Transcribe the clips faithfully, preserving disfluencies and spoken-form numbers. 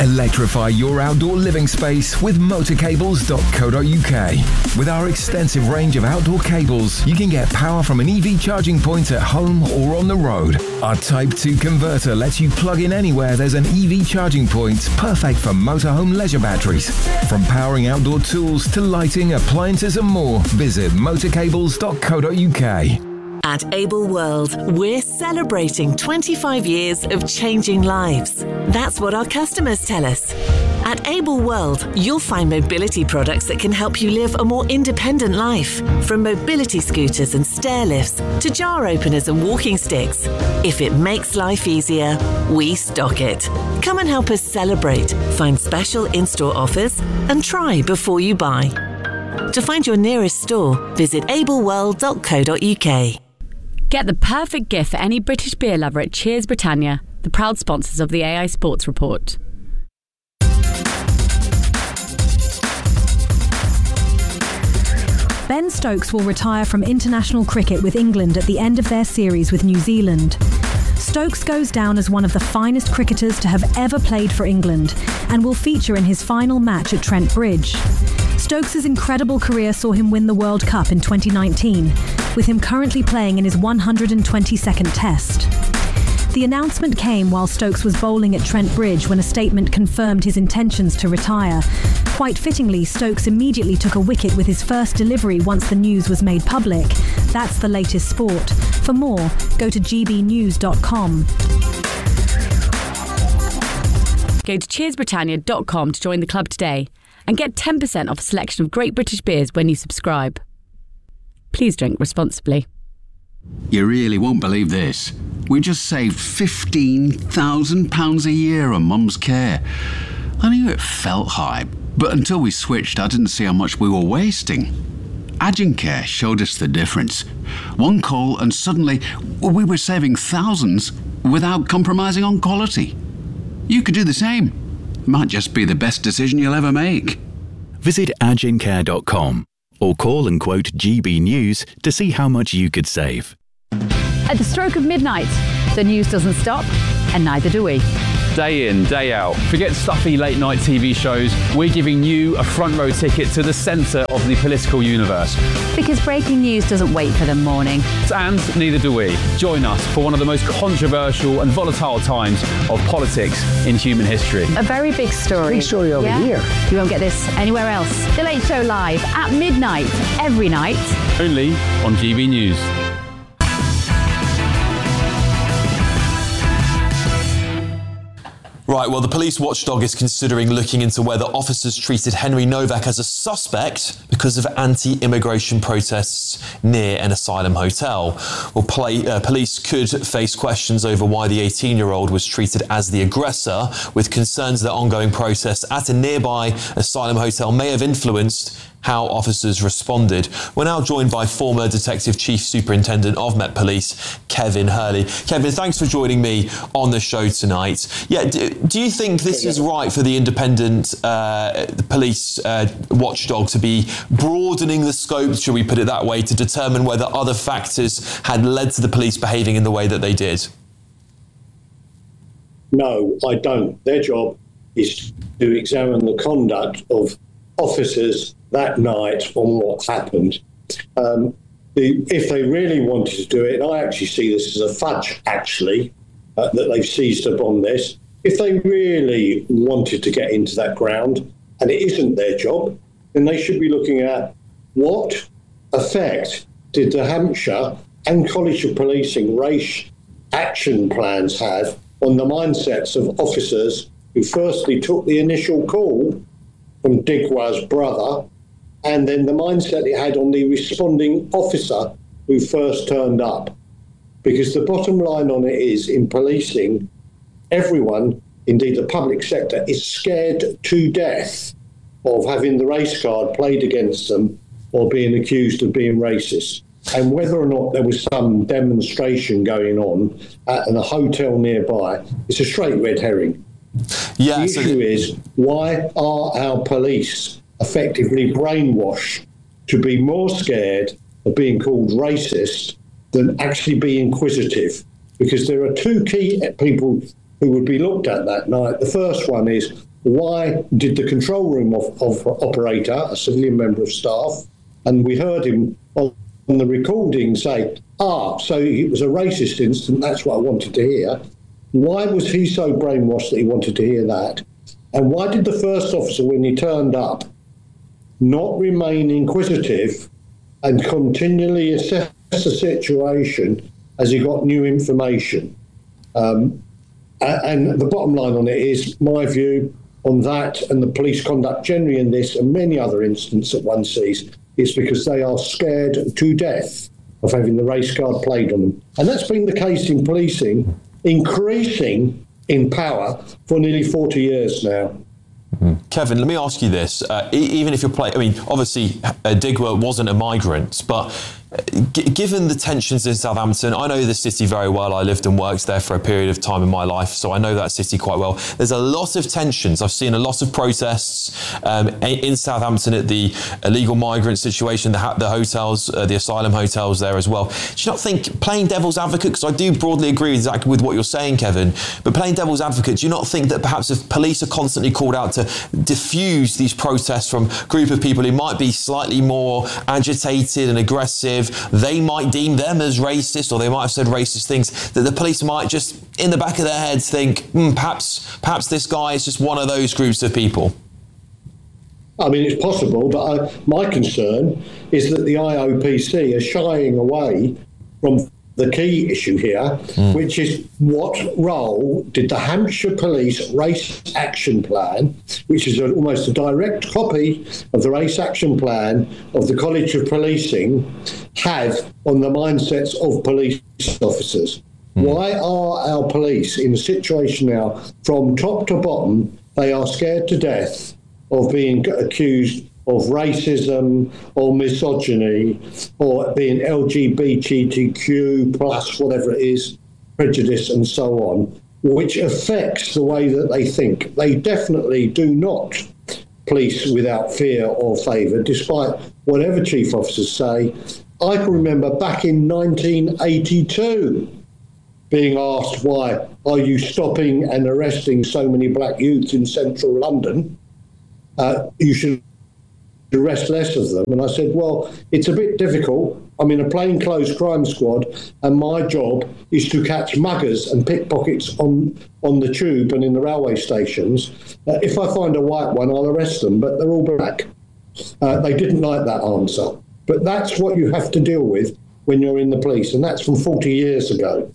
Electrify your outdoor living space with motor cables dot co dot uk. With our extensive range of outdoor cables, you can get power from an E V charging point at home or on the road. Our Type two converter lets you plug in anywhere there's an E V charging point, perfect for motorhome leisure batteries. From powering outdoor tools to lighting, appliances and more, visit motor cables dot co dot uk. At Able World, we're celebrating twenty-five years of changing lives. That's what our customers tell us. At Able World, you'll find mobility products that can help you live a more independent life. From mobility scooters and stair lifts to jar openers and walking sticks. If it makes life easier, we stock it. Come and help us celebrate, find special in-store offers, and try before you buy. To find your nearest store, visit able world dot co dot uk. Get the perfect gift for any British beer lover at Cheers Britannia, the proud sponsors of the A I Sports Report. Ben Stokes will retire from international cricket with England at the end of their series with New Zealand. Stokes goes down as one of the finest cricketers to have ever played for England and will feature in his final match at Trent Bridge. Stokes' incredible career saw him win the World Cup in twenty nineteen, with him currently playing in his one hundred twenty-second Test. The announcement came while Stokes was bowling at Trent Bridge when a statement confirmed his intentions to retire. Quite fittingly, Stokes immediately took a wicket with his first delivery once the news was made public. That's the latest sport. For more, go to g b news dot com. Go to cheers britannia dot com to join the club today and get ten percent off a selection of great British beers when you subscribe. Please drink responsibly. You really won't believe this. We just saved fifteen thousand pounds a year on Mum's care. I knew it felt high, but until we switched, I didn't see how much we were wasting. Agencare showed us the difference. One call and suddenly we were saving thousands without compromising on quality. You could do the same. Might just be the best decision you'll ever make. Visit agencare dot com or call and quote G B News to see how much you could save. At the stroke of midnight, the news doesn't stop, and neither do we. Day in, day out. Forget stuffy late night T V shows. We're giving you a front row ticket to the centre of the political universe. Because breaking news doesn't wait for the morning. And neither do we. Join us for one of the most controversial and volatile times of politics in human history. A very big story. Big story over yeah? here. You won't get this anywhere else. The Late Show live at midnight, every night. Only on G B News. Right, well, the police watchdog is considering looking into whether officers treated Henry Novak as a suspect because of anti-immigration protests near an asylum hotel. Well, play, uh, police could face questions over why the eighteen-year-old was treated as the aggressor, with concerns that ongoing protests at a nearby asylum hotel may have influenced how officers responded. We're now joined by former Detective Chief Superintendent of Met Police, Kevin Hurley. Kevin, thanks for joining me on the show tonight. Yeah, do, do you think this is right for the independent uh, police uh, watchdog to be broadening the scope, should we put it that way, to determine whether other factors had led to the police behaving in the way that they did? No, I don't. Their job is to examine the conduct of officers that night on what happened. Um, the, if they really wanted to do it, and I actually see this as a fudge, actually, uh, that they've seized upon this. If they really wanted to get into that ground, and it isn't their job, then they should be looking at what effect did the Hampshire and College of Policing race action plans have on the mindsets of officers who firstly took the initial call from Digwa's brother, and then the mindset it had on the responding officer who first turned up. Because the bottom line on it is, in policing, everyone, indeed the public sector, is scared to death of having the race card played against them or being accused of being racist. And whether or not there was some demonstration going on at a hotel nearby, it's a straight red herring. Yeah, the so issue the- is, why are our police effectively brainwashed to be more scared of being called racist than actually be inquisitive? Because there are two key people who would be looked at that night. The first one is, why did the control room of, of operator, a civilian member of staff, and we heard him on the recording say, ah, so it was a racist incident, that's what I wanted to hear. Why was he so brainwashed that he wanted to hear that? And why did the first officer, when he turned up, not remain inquisitive and continually assess the situation as he got new information? Um, and the bottom line on it is, my view on that and the police conduct generally in this and many other incidents that one sees, is because they are scared to death of having the race card played on them. And that's been the case in policing, increasing in power for nearly forty years now. Mm-hmm. Kevin, let me ask you this. Uh, e- even if you're playing, I mean, obviously, uh, Digwear wasn't a migrant, but G- given the tensions in Southampton, I know the city very well. I lived and worked there for a period of time in my life, so I know that city quite well. There's a lot of tensions. I've seen a lot of protests um, in Southampton at the illegal migrant situation, the, ha- the hotels, uh, the asylum hotels there as well. Do you not think, playing devil's advocate, because I do broadly agree exactly with what you're saying, Kevin, but playing devil's advocate, do you not think that perhaps if police are constantly called out to diffuse these protests from a group of people who might be slightly more agitated and aggressive, they might deem them as racist, or they might have said racist things, that the police might just, in the back of their heads, think, hmm, perhaps perhaps this guy is just one of those groups of people? I mean, it's possible, but I, my concern is that the I O P C are shying away from the key issue here, mm. which is what role did the Hampshire Police Race Action Plan, which is a, almost a direct copy of the Race Action Plan of the College of Policing, have on the mindsets of police officers? Mm. Why are our police in a situation now, from top to bottom, they are scared to death of being accused of racism or misogyny or being L G B T Q plus, whatever it is, prejudice and so on, which affects the way that they think? They definitely do not police without fear or favour, despite whatever chief officers say. I can remember back in nineteen eighty-two being asked, why are you stopping and arresting so many black youths in central London? Uh, you should arrest less of them. And I said, well, it's a bit difficult. I'm in a plainclothes crime squad, and my job is to catch muggers and pickpockets on, on the tube and in the railway stations. Uh, if I find a white one, I'll arrest them, but they're all black. Uh, they didn't like that answer. But that's what you have to deal with when you're in the police, and that's from forty years ago.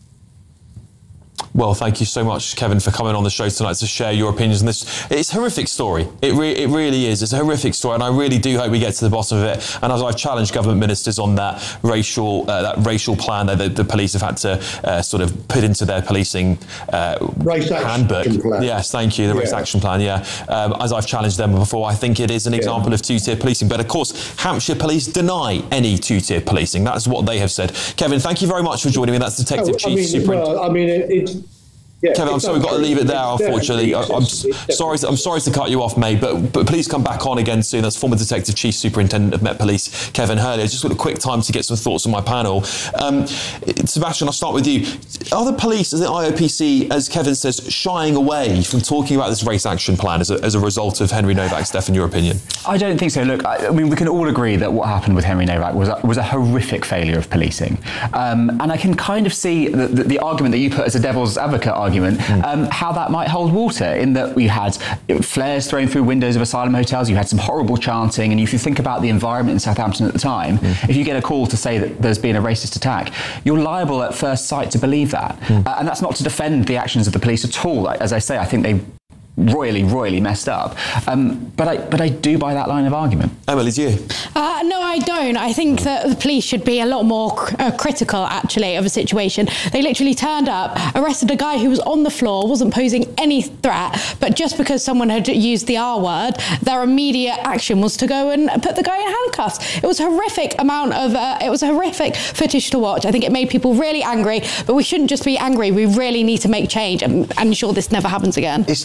Well, thank you so much, Kevin, for coming on the show tonight to share your opinions on this. It's a horrific story. It, re- it really is. It's a horrific story, and I really do hope we get to the bottom of it. And as I've challenged government ministers on that racial uh, that racial plan that the, the police have had to uh, sort of put into their policing uh, race handbook. Action plan. Yes, thank you, the yeah. race action plan, yeah. Um, as I've challenged them before, I think it is an yeah. example of two-tier policing. But of course, Hampshire Police deny any two-tier policing. That's what they have said. Kevin, thank you very much for joining me. That's Detective oh, Chief I mean, Superintendent. Well, I mean, it, it's... Yeah, Kevin, I'm sorry we've got to leave it there, it's unfortunately. I'm it's, it's sorry I'm sorry to cut you off, mate, but but please come back on again soon. As former Detective Chief Superintendent of Met Police, Kevin Hurley. I just got a quick time to get some thoughts on my panel. Um, Sebastian, I'll start with you. Are the police, as the I O P C, as Kevin says, shying away from talking about this race action plan as a, as a result of Henry Novak's death, in your opinion? I don't think so. Look, I, I mean, we can all agree that what happened with Henry Novak was a, was a horrific failure of policing. Um, and I can kind of see the, the, the argument that you put as a devil's advocate argument, mm. um, how that might hold water, in that we had flares thrown through windows of asylum hotels, you had some horrible chanting, and if you think about the environment in Southampton at the time, mm. if you get a call to say that there's been a racist attack, you're liable at first sight to believe that. Mm. Uh, and that's not to defend the actions of the police at all. As I say, I think they royally, royally messed up. Um, but I but I do buy that line of argument. Emily, to you? Uh, no, I don't. I think that the police should be a lot more cr- uh, critical, actually, of a situation. They literally turned up, arrested a guy who was on the floor, wasn't posing any threat, but just because someone had used the R word, their immediate action was to go and put the guy in handcuffs. It was a horrific amount of, uh, it was a horrific footage to watch. I think it made people really angry, but we shouldn't just be angry. We really need to make change and, and ensure this never happens again. It's not just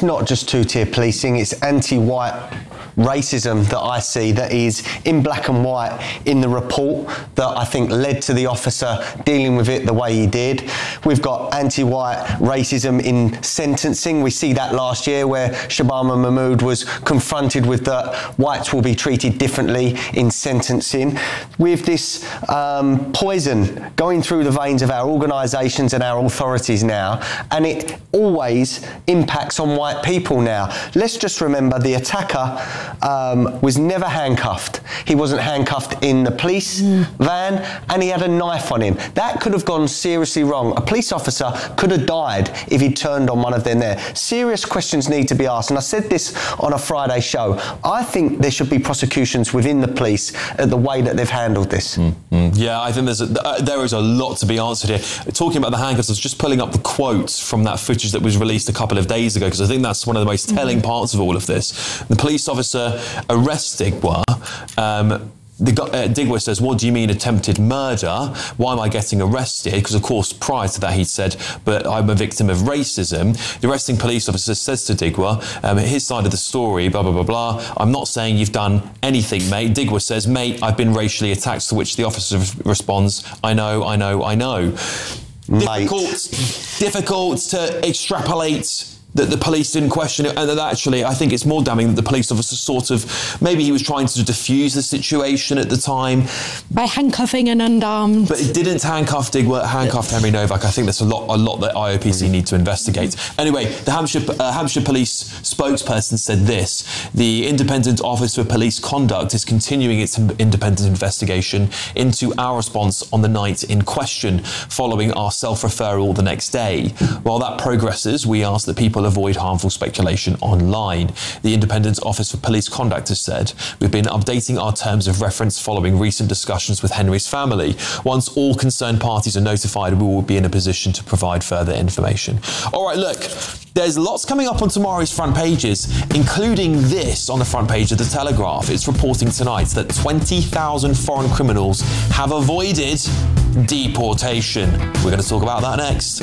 two-tier policing. It's anti-white racism that I see that is in black and white in the report that I think led to the officer dealing with it the way he did. We've got anti-white racism in sentencing. We see that last year where Shabana Mahmood was confronted with that whites will be treated differently in sentencing. With this um, poison going through the veins of our organisations and our authorities now, and it always impacts on white people now. Let's just remember the attacker Um, was never handcuffed. He wasn't handcuffed in the police mm. van, and he had a knife on him. That could have gone seriously wrong. A police officer could have died if he turned on one of them there. Serious questions need to be asked, and I said this on a Friday show. I think there should be prosecutions within the police at the way that they've handled this. Mm-hmm. Yeah, I think there's a, uh, there is a lot to be answered here. Talking about the handcuffs, I was just pulling up the quotes from that footage that was released a couple of days ago, because I think that's one of the most telling mm-hmm. parts of all of this. The police officer arrests Digwa. Um, the, uh, Digwa says, "What do you mean attempted murder? Why am I getting arrested?" Because, of course, prior to that, he'd said, "But I'm a victim of racism." The arresting police officer says to Digwa, um, his side of the story, blah, blah, blah, blah. "I'm not saying you've done anything, mate." Digwa says, "Mate, I've been racially attacked," to which the officer responds, "I know, I know, I know." Difficult, difficult to extrapolate that the police didn't question it, and that actually, I think it's more damning that the police officer sort of, maybe he was trying to diffuse the situation at the time. By handcuffing an unarmed. But it didn't handcuff Digwa, handcuffed Henry Novak. I think there's a lot a lot that I O P C need to investigate. Anyway, the Hampshire, uh, Hampshire Police spokesperson said this: "The Independent Office for Police Conduct is continuing its independent investigation into our response on the night in question, following our self-referral the next day. While that progresses, we ask that people avoid harmful speculation online." The Independent Office for Police Conduct has said, "We've been updating our terms of reference following recent discussions with Henry's family. Once all concerned parties are notified, we will be in a position to provide further information." All right, look, there's lots coming up on tomorrow's front pages, including this on the front page of The Telegraph. It's reporting tonight that twenty thousand foreign criminals have avoided deportation. We're going to talk about that next.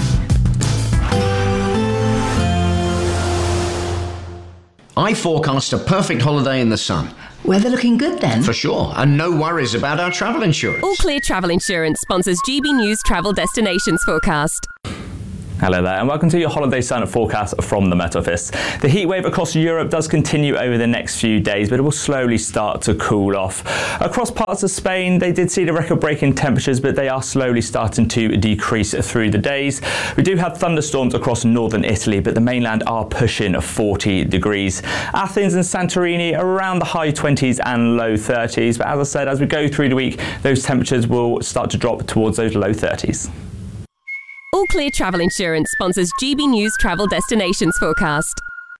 I forecast a perfect holiday in the sun. Weather looking good then? For sure, and no worries about our travel insurance. All Clear Travel Insurance sponsors G B News Travel Destinations Forecast. Hello there, and welcome to your holiday sun forecast from the Met Office. The heat wave across Europe does continue over the next few days, but it will slowly start to cool off. Across parts of Spain, they did see the record-breaking temperatures, but they are slowly starting to decrease through the days. We do have thunderstorms across northern Italy, but the mainland are pushing forty degrees. Athens and Santorini around the high twenties and low thirties, but as I said, as we go through the week, those temperatures will start to drop towards those low thirties. All Clear Travel Insurance sponsors G B News Travel Destinations Forecast.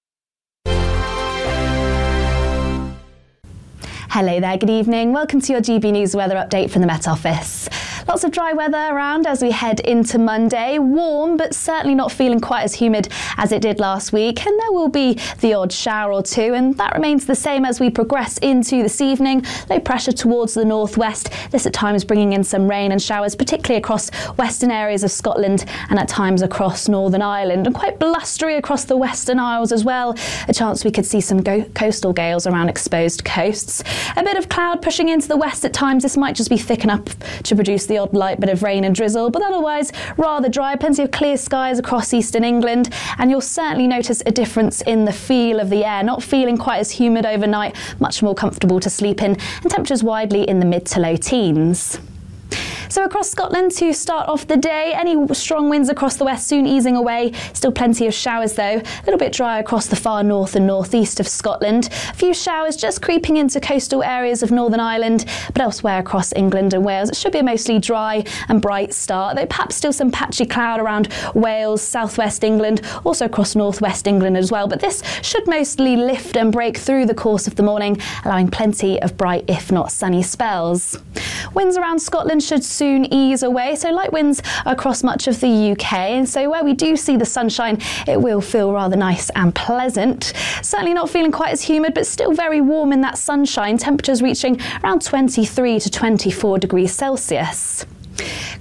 Hello there, good evening. Welcome to your G B News weather update from the Met Office. Lots of dry weather around as we head into Monday. Warm, but certainly not feeling quite as humid as it did last week. And there will be the odd shower or two, and that remains the same as we progress into this evening. Low pressure towards the northwest. This at times bringing in some rain and showers, particularly across western areas of Scotland and at times across Northern Ireland. And quite blustery across the Western Isles as well. A chance we could see some go- coastal gales around exposed coasts. A bit of cloud pushing into the west at times. This might just be thick enough to produce the odd light bit of rain and drizzle, but otherwise rather dry. Plenty of clear skies across eastern England, and you'll certainly notice a difference in the feel of the air. Not feeling quite as humid overnight, much more comfortable to sleep in, and temperatures widely in the mid to low teens. So across Scotland to start off the day, any strong winds across the west soon easing away. Still plenty of showers though. A little bit dry across the far north and northeast of Scotland. A few showers just creeping into coastal areas of Northern Ireland, but elsewhere across England and Wales it should be a mostly dry and bright start, though perhaps still some patchy cloud around Wales, southwest England, also across northwest England as well. But this should mostly lift and break through the course of the morning, allowing plenty of bright, if not sunny spells. Winds around Scotland should soon ease away, so light winds across much of the U K, and so where we do see the sunshine it will feel rather nice and pleasant. Certainly not feeling quite as humid, but still very warm in that sunshine, temperatures reaching around twenty-three to twenty-four degrees Celsius.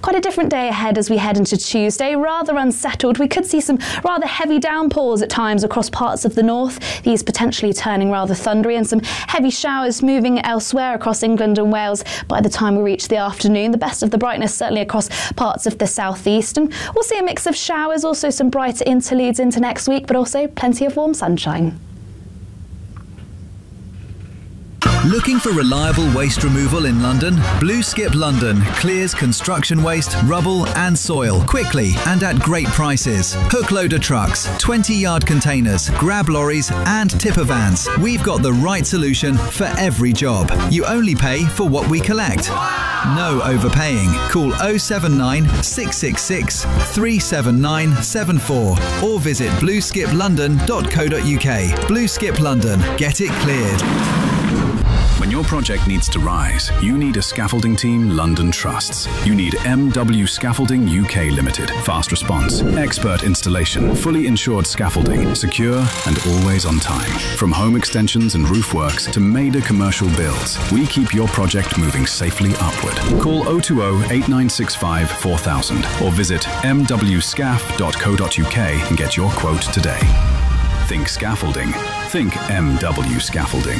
Quite a different day ahead as we head into Tuesday. Rather unsettled. We could see some rather heavy downpours at times across parts of the north. These potentially turning rather thundery, and some heavy showers moving elsewhere across England and Wales by the time we reach the afternoon. The best of the brightness certainly across parts of the southeast, and we'll see a mix of showers, also some brighter interludes into next week, but also plenty of warm sunshine. Looking for reliable waste removal in London? Blue Skip London clears construction waste, rubble and soil quickly and at great prices. Hook loader trucks, twenty yard containers, grab lorries and tipper vans. We've got the right solution for every job. You only pay for what we collect. No overpaying. Call oh seven nine, six six six, three seven nine seven four or visit blue skip london dot co dot uk. Blue Skip London. Get it cleared. When your project needs to rise, you need a scaffolding team London trusts. You need M W Scaffolding U K Limited. Fast response, expert installation, fully insured scaffolding, secure and always on time. From home extensions and roof works to major commercial builds, we keep your project moving safely upward. Call oh two oh, eight nine six five, four thousand or visit m w scaff dot co dot uk and get your quote today. Think scaffolding. Think M W Scaffolding.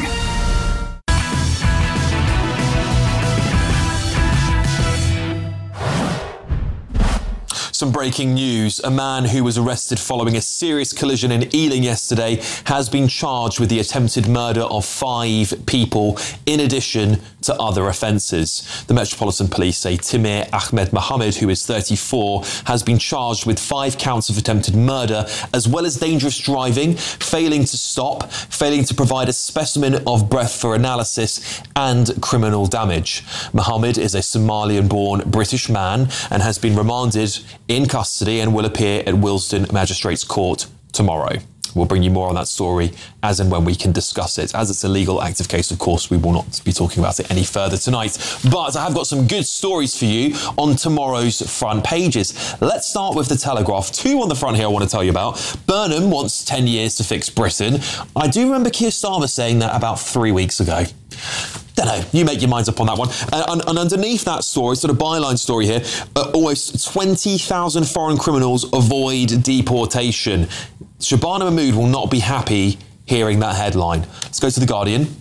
Some breaking news. A man who was arrested following a serious collision in Ealing yesterday has been charged with the attempted murder of five people, in addition to other offences. The Metropolitan Police say Timir Ahmed Mohammed, who is thirty-four, has been charged with five counts of attempted murder, as well as dangerous driving, failing to stop, failing to provide a specimen of breath for analysis, and criminal damage. Mohammed is a Somalian-born British man and has been remanded in custody and will appear at Willesden Magistrates Court tomorrow. We'll bring you more on that story as and when we can discuss it. As it's a legal active case, of course, we will not be talking about it any further tonight. But I have got some good stories for you on tomorrow's front pages. Let's start with The Telegraph. Two on the front here I want to tell you about. Burnham wants ten years to fix Britain. I do remember Keir Starmer saying that about three weeks ago. Don't know, you make your minds up on that one. And, and underneath that story, sort of byline story here, uh, almost twenty thousand foreign criminals avoid deportation. Shabana Mahmood will not be happy hearing that headline. Let's go to The Guardian.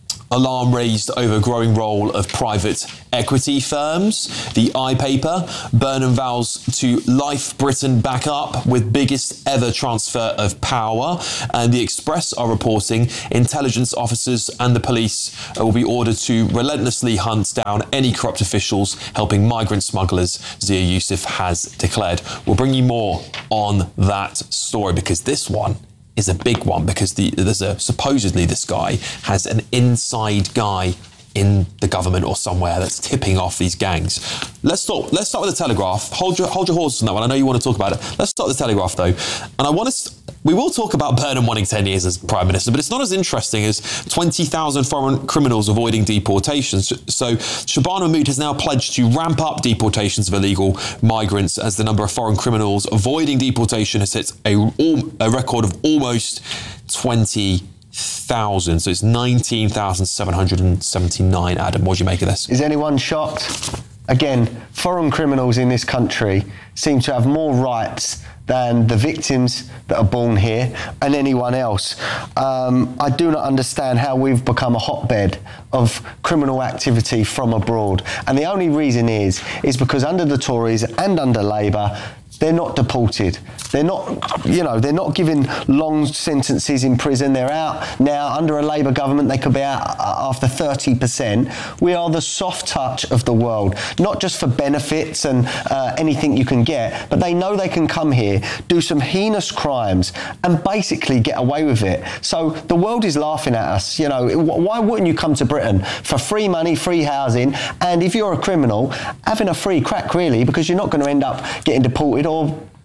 Alarm raised over growing role of private equity firms. The I paper, Burnham vows to life Britain back up with biggest ever transfer of power. And The Express are reporting intelligence officers and the police will be ordered to relentlessly hunt down any corrupt officials helping migrant smugglers, Zia Youssef has declared. We'll bring you more on that story because this one is a big one, because the, there's a supposedly this guy has an inside guy in the government or somewhere that's tipping off these gangs. Let's start. Let's start with The Telegraph. Hold your hold your horses on that one. I know you want to talk about it. Let's start with The Telegraph though, and I want to. We will talk about Burnham wanting ten years as Prime Minister, but it's not as interesting as twenty thousand foreign criminals avoiding deportation. So Shabana Mahmood has now pledged to ramp up deportations of illegal migrants as the number of foreign criminals avoiding deportation has hit a, a record of almost twenty thousand. So it's nineteen thousand seven hundred seventy-nine. Adam, what do you make of this? Is anyone shocked? Again, foreign criminals in this country seem to have more rights than the victims that are born here and anyone else. Um, I do not understand how we've become a hotbed of criminal activity from abroad. And the only reason is, is because under the Tories and under Labour, they're not deported. They're not, you know, they're not given long sentences in prison. They're out now. Under a Labour government, they could be out after thirty percent. We are the soft touch of the world, not just for benefits and uh, anything you can get, but they know they can come here, do some heinous crimes and basically get away with it. So the world is laughing at us. You know, why wouldn't you come to Britain for free money, free housing, and if you're a criminal, having a free crack really, because you're not going to end up getting deported or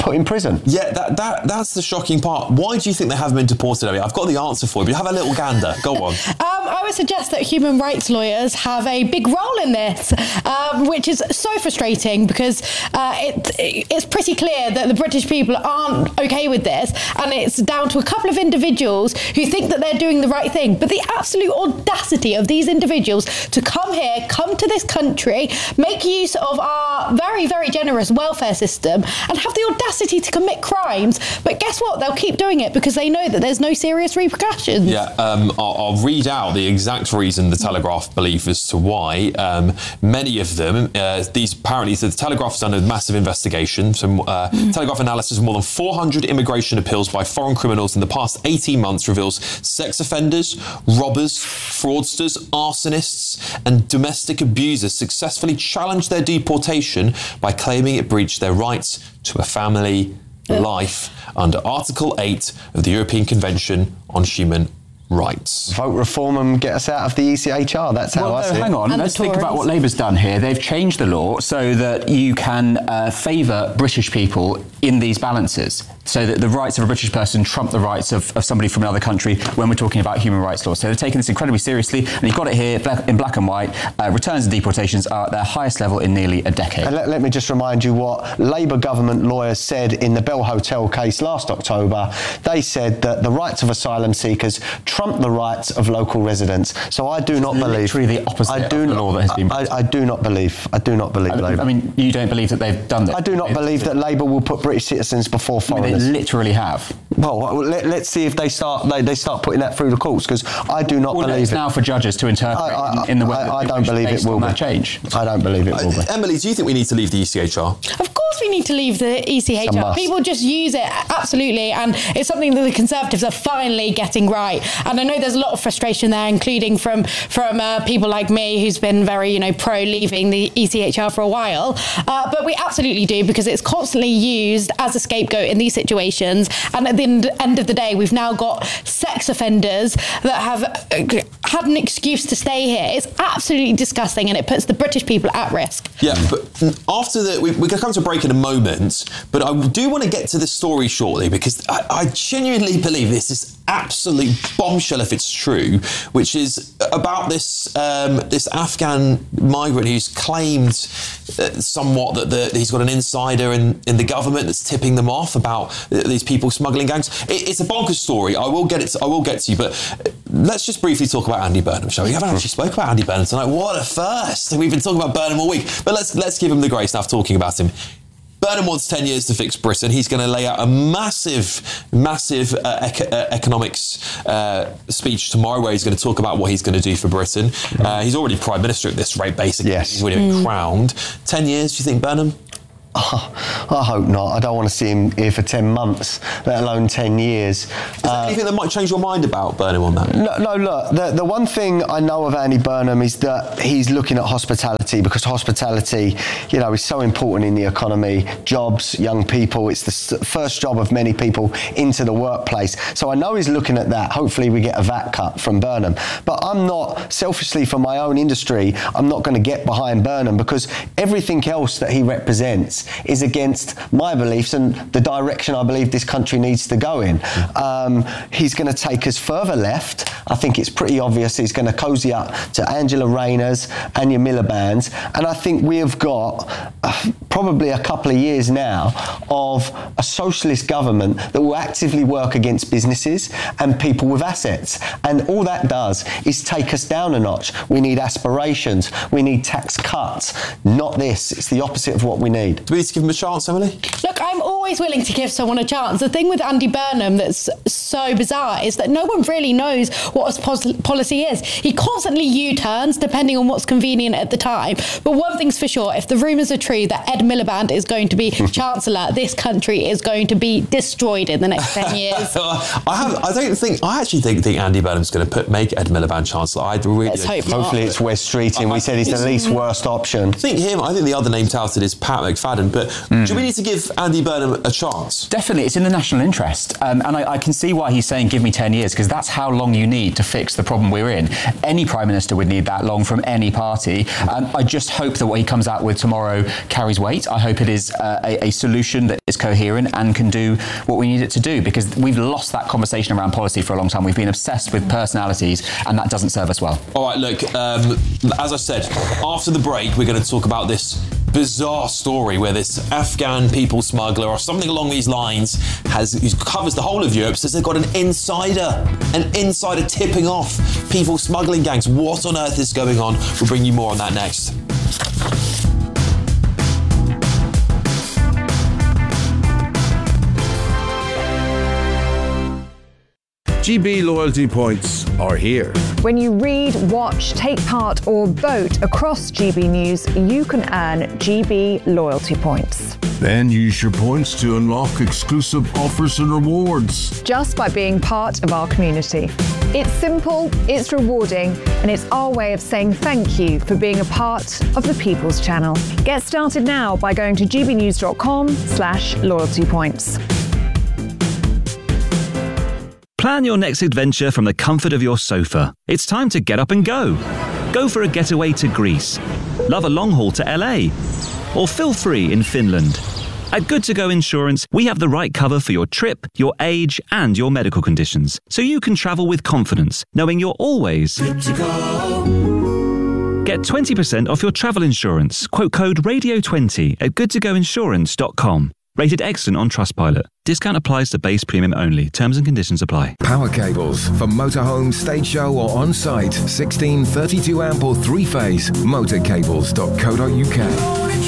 put in prison. Yeah, that, that that's the shocking part. Why do you think they haven't been deported? I mean, I've got the answer for you, but have a little gander. Go on. Um, I would suggest that human rights lawyers have a big role in this, um, which is so frustrating because uh, it, it's pretty clear that the British people aren't okay with this, and it's down to a couple of individuals who think that they're doing the right thing. But the absolute audacity of these individuals to come here, come to this country, make use of our very, very generous welfare system, and have the audacity to commit crimes. But guess what? They'll keep doing it because they know that there's no serious repercussions. Yeah, um, I'll, I'll read out the exact reason the Telegraph believe as to why. Um, many of them, uh, these apparently, so the Telegraph has done a massive investigation. So, uh, mm. Telegraph analysis of more than four hundred immigration appeals by foreign criminals in the past eighteen months reveals sex offenders, robbers, fraudsters, arsonists, and domestic abusers successfully challenged their deportation by claiming it breached their rights to a family life under Article eight of the European Convention on Human Rights. Vote reform and get us out of the E C H R. That's how well, I no, see it. hang on. And Let's think about what Labour's done here. They've changed the law so that you can uh, favour British people in these balances, so that the rights of a British person trump the rights of, of somebody from another country when we're talking about human rights law. So they're taking this incredibly seriously, and you've got it here black, in black and white. Uh, returns and deportations are at their highest level in nearly a decade. And let, let me just remind you what Labour government lawyers said in the Bell Hotel case last October. They said that the rights of asylum seekers trump the rights of local residents. So I do not believe... Literally the opposite I do of the not, law that has been... I, I do not believe... I do not believe I, Labour. I mean, you don't believe that they've done this? I do not believe that Labour will put British citizens before foreigners. I mean, they literally have. Well, let, let's see if they start they, they start putting that through the courts, because I do not well, believe it's it. now for judges to interpret I, I, in, in the way I, that I don't believe it will be. That change. I don't believe it will be. Uh, Emily, do you think we need to leave the E C H R? Of course we need to leave the E C H R. People just use it, absolutely, and it's something that the Conservatives are finally getting right. And I know there's a lot of frustration there, including from from uh, people like me, who's been very, you know, pro leaving the E C H R for a while. Uh, but we absolutely do, because it's constantly used as a scapegoat in these situations. And at the end, end of the day, we've now got sex offenders that have uh, had an excuse to stay here. It's absolutely disgusting, and it puts the British people at risk. Yeah, but after the, we, we're going to come to a break in a moment, but I do want to get to this story shortly, because I, I genuinely believe this is absolute bombshell if it's true, which is about this um, this Afghan migrant who's claimed uh, somewhat that the, he's got an insider in, in the government that's tipping them off about uh, these people smuggling gangs. It, it's a bonkers story. I will get it. To, I will get to you, but let's just briefly talk about Andy Burnham, shall we? We haven't actually spoke about Andy Burnham tonight. What a first! We've been talking about Burnham all week, but let's let's give him the grace now of talking about him. Burnham wants ten years to fix Britain. He's going to lay out a massive, massive uh, ec- uh, economics uh, speech tomorrow, where he's going to talk about what he's going to do for Britain. Uh, he's already Prime Minister at this rate, basically. Yes. He's already been mm. crowned. Ten years, do you think, Burnham? Oh, I hope not. I don't want to see him here for ten months, let alone ten years. Is there uh, anything that might change your mind about Burnham on that? No, no look, the, the one thing I know of Andy Burnham is that he's looking at hospitality, because hospitality, you know, is so important in the economy. Jobs, young people, it's the first job of many people into the workplace. So I know he's looking at that. Hopefully we get a V A T cut from Burnham. But I'm not, selfishly for my own industry, I'm not going to get behind Burnham, because everything else that he represents is against my beliefs and the direction I believe this country needs to go in. Um, he's going to take us further left. I think it's pretty obvious he's going to cozy up to Angela Rayner's, Anya Miliband's, and I think we have got uh, probably a couple of years now of a socialist government that will actively work against businesses and people with assets. And all that does is take us down a notch. We need aspirations. We need tax cuts. Not this. It's the opposite of what we need. Do we need to give him a chance, Emily? Look, I'm always willing to give someone a chance. The thing with Andy Burnham that's so bizarre is that no one really knows what his pos- policy is. He constantly U-turns depending on what's convenient at the time. But one thing's for sure, if the rumours are true that Ed Miliband is going to be Chancellor, this country is going to be destroyed in the next ten years. I have. I don't think. I actually think, think Andy Burnham's going to put make Ed Miliband Chancellor. I really. Let's hope Hopefully not. It's Wes Streeting. We said he's the least worst option. I think him. I think the other name touted is Pat McFadden. But mm. do we need to give Andy Burnham a chance? Definitely, it's in the national interest. Um, and I, I can see why he's saying give me ten years, because that's how long you need to fix the problem we're in. Any Prime Minister would need that long from any party. Um, I just hope that what he comes out with tomorrow carries weight. I hope it is uh, a, a solution that is coherent and can do what we need it to do, because we've lost that conversation around policy for a long time. We've been obsessed with personalities, and that doesn't serve us well. All right, look, um, as I said, after the break, we're going to talk about this bizarre story where this Afghan people smuggler or something along these lines has who covers the whole of Europe, says they've got an insider, an insider tipping off people smuggling gangs. What on earth is going on? We'll bring you more on that next. G B loyalty points are here. When you read, watch, take part or vote across G B News, you can earn G B loyalty points. Then use your points to unlock exclusive offers and rewards. Just by being part of our community. It's simple, it's rewarding, and it's our way of saying thank you for being a part of the People's Channel. Get started now by going to gbnews.com slash loyalty points. Plan your next adventure from the comfort of your sofa. It's time to get up and go. Go for a getaway to Greece. Love a long haul to L A. Or feel free in Finland. At Good To Go Insurance, we have the right cover for your trip, your age, and your medical conditions, so you can travel with confidence, knowing you're always good to go. Get twenty percent off your travel insurance. Quote code radio twenty at good to go insurance dot com. Rated excellent on Trustpilot. Discount applies to base premium only. Terms and conditions apply. Power cables for motorhome, stage show or on-site. sixteen, thirty-two amp or three-phase. motor cables dot co dot uk.